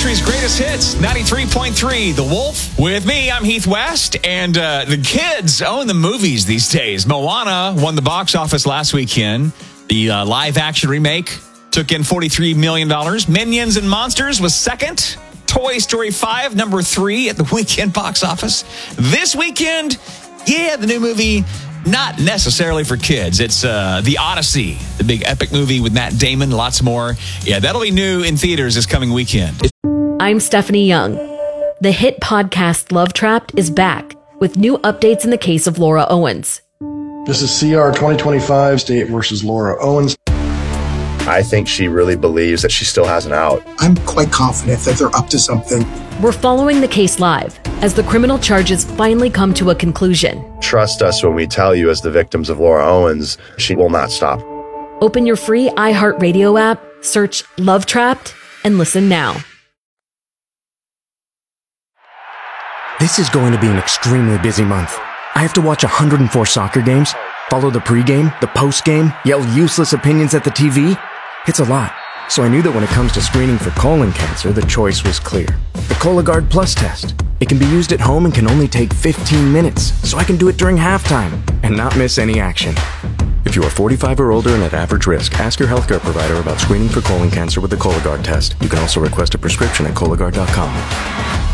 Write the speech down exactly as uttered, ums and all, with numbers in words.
country's greatest hits, ninety-three point three, The Wolf. With me, I'm Heath West, and uh, the kids own the movies these days. Moana won the box office last weekend. The uh, live-action remake took in forty-three million dollars. Minions and Monsters was second. Toy Story five, number three at the weekend box office. This weekend, yeah, the new movie, not necessarily for kids. It's uh, The Odyssey, the big epic movie with Matt Damon, lots more. Yeah, that'll be new in theaters this coming weekend. I'm Stephanie Young. The hit podcast Love Trapped is back with new updates in the case of Laura Owens. This is C R twenty twenty-five, State versus Laura Owens. I think she really believes that she still has an out. I'm quite confident that they're up to something. We're following the case live as the criminal charges finally come to a conclusion. Trust us when we tell you, as the victims of Laura Owens, she will not stop. Open your free iHeartRadio app, search Love Trapped, and listen now. This is going to be an extremely busy month. I have to watch one hundred four soccer games, follow the pregame, the postgame, yell useless opinions at the T V. It's a lot. So I knew that when it comes to screening for colon cancer, the choice was clear. The Cologuard Plus test. It can be used at home and can only take fifteen minutes, so I can do it during halftime and not miss any action. If you are forty-five or older and at average risk, ask your healthcare provider about screening for colon cancer with the Cologuard test. You can also request a prescription at Cologuard dot com.